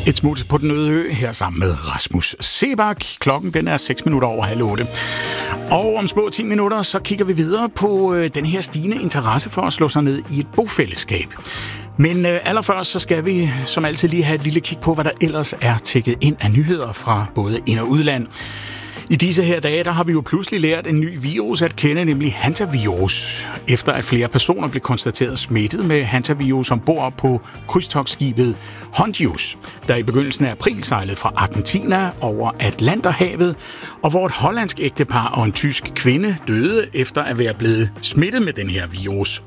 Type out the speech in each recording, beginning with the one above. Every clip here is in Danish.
Et smut på den øde ø her sammen med Rasmus Seebach. Klokken den er 6:08. Og om små 10 minutter, så kigger vi videre på den her stigende interesse for at slå sig ned i et bofællesskab. Men allerførst så skal vi som altid lige have et lille kig på, hvad der ellers er tækket ind af nyheder fra både ind- og udland. I disse her dage, der har vi jo pludselig lært en ny virus at kende, nemlig hantavirus. Efter at flere personer blev konstateret smittet med hantavirus ombord på krydstogtskibet Hondius, der i begyndelsen af april sejlede fra Argentina over Atlanterhavet, og hvor et hollandsk ægtepar og en tysk kvinde døde efter at være blevet smittet med den her virus.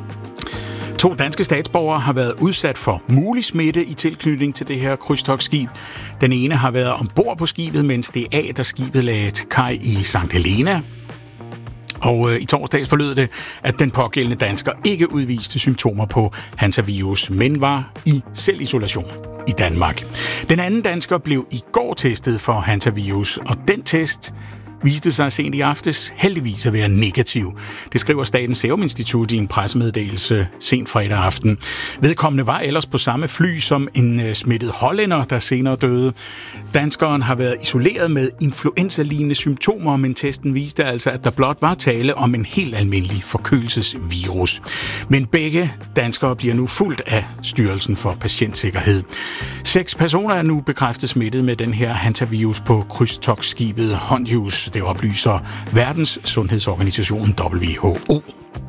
2 danske statsborgere har været udsat for mulig smitte i tilknytning til det her krydstogtskib. Den ene har været ombord på skibet, mens det er da skibet lagde til kaj i St. Helena. Og i torsdags forlød det, at den pågældende dansker ikke udviste symptomer på hantavirus, men var i selvisolation i Danmark. Den anden dansker blev i går testet for hantavirus, og den test viste sig sent i aftes heldigvis at være negativ. Det skriver Statens Serum Institut i en pressemeddelelse sent fredag aften. Vedkommende var ellers på samme fly som en smittet hollænder, der senere døde. Danskeren har været isoleret med influenza-lignende symptomer, men testen viste altså, at der blot var tale om en helt almindelig forkølelsesvirus. Men begge danskere bliver nu fulgt af Styrelsen for Patientsikkerhed. 6 personer er nu bekræftet smittet med den her hantavirus på krydstogtskibet Hondius. Det oplyser Verdens Sundhedsorganisation WHO.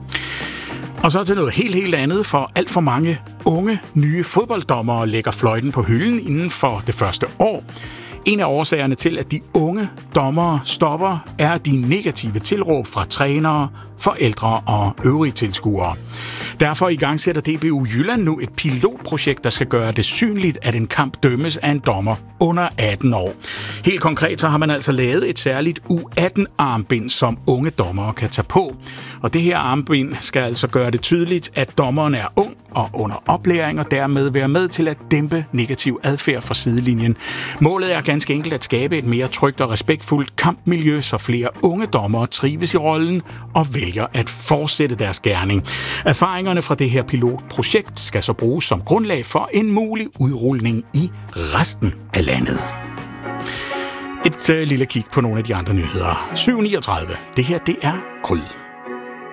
Og så til noget helt andet, for alt for mange unge, nye fodbolddommere lægger fløjten på hylden inden for det første år. En af årsagerne til, at de unge dommere stopper, er de negative tilråb fra trænere, forældre og øvrige tilskuere. Derfor igangsætter DBU Jylland nu et pilotprojekt, der skal gøre det synligt, at en kamp dømmes af en dommer under 18 år. Helt konkret så har man altså lavet et særligt U18-armbind, som unge dommere kan tage på. Og det her armbind skal altså gøre det tydeligt, at dommeren er ung og under oplæring, og dermed være med til at dæmpe negativ adfærd fra sidelinjen. Målet er ganske enkelt at skabe et mere trygt og respektfuldt kampmiljø, så flere unge dommere trives i rollen og vælger at fortsætte deres gerning. Erfaringerne fra det her pilotprojekt skal så bruges som grundlag for en mulig udrulning i resten af landet. Et lille kig på nogle af de andre nyheder. 7:39. Det her, det er Gryd.